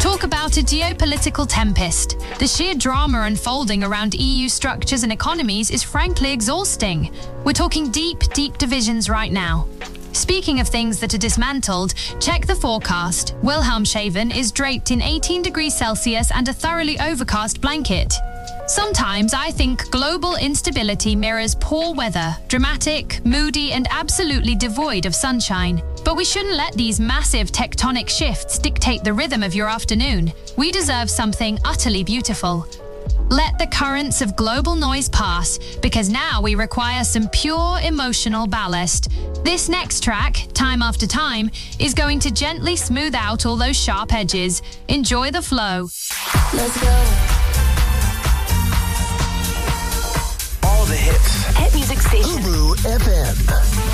Talk about a geopolitical tempest. The sheer drama unfolding around EU structures and economies is frankly exhausting. We're talking deep, deep divisions right now. Speaking of things that are dismantled, check the forecast. Wilhelmshaven is draped in 18 degrees Celsius and a thoroughly overcast blanket. Sometimes I think global instability mirrors poor weather, dramatic, moody, and absolutely devoid of sunshine. But we shouldn't let these massive tectonic shifts dictate the rhythm of your afternoon. We deserve something utterly beautiful. Let the currents of global noise pass, because now we require some pure emotional ballast. This next track, Time After Time, is going to gently smooth out all those sharp edges. Enjoy the flow. Let's go. The hits. Hit music station. Ubu FM.